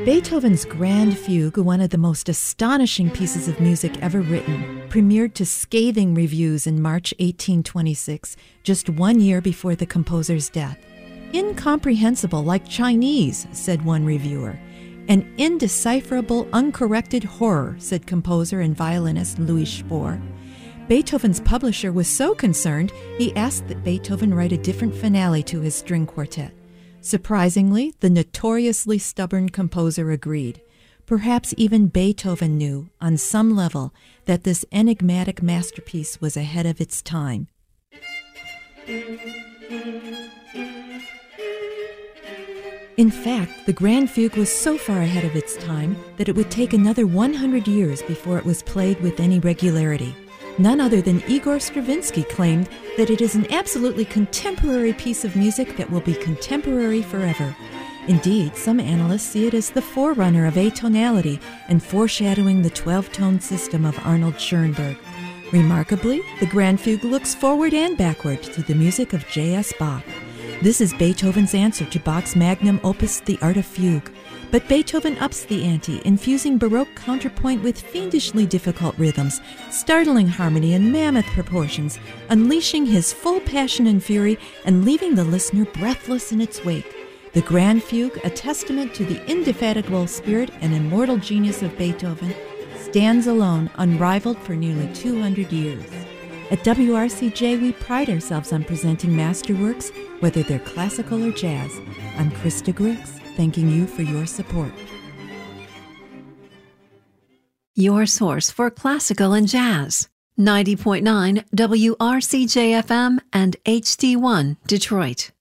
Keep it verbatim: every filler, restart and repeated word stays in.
Beethoven's Grand Fugue, one of the most astonishing pieces of music ever written, premiered to scathing reviews in March eighteen twenty-six, just one year before the composer's death. Incomprehensible like Chinese, said one reviewer. An indecipherable, uncorrected horror, said composer and violinist Louis Spohr. Beethoven's publisher was so concerned, he asked that Beethoven write a different finale to his string quartet. Surprisingly, the notoriously stubborn composer agreed. Perhaps even Beethoven knew, on some level, that this enigmatic masterpiece was ahead of its time. In fact, the Grand Fugue was so far ahead of its time that it would take another one hundred years before it was played with any regularity. None other than Igor Stravinsky claimed that it is an absolutely contemporary piece of music that will be contemporary forever. Indeed, some analysts see it as the forerunner of atonality and foreshadowing the twelve-tone system of Arnold Schoenberg. Remarkably, the Grand Fugue looks forward and backward to the music of J S Bach. This is Beethoven's answer to Bach's magnum opus, The Art of Fugue. But Beethoven ups the ante, infusing Baroque counterpoint with fiendishly difficult rhythms, startling harmony and mammoth proportions, unleashing his full passion and fury and leaving the listener breathless in its wake. The Grand Fugue, a testament to the indefatigable spirit and immortal genius of Beethoven, stands alone, unrivaled for nearly two hundred years. At W R C J, we pride ourselves on presenting masterworks, whether they're classical or jazz. I'm Krista Griggs, thanking you for your support. Your source for classical and jazz. ninety point nine W R C J F M and H D one Detroit.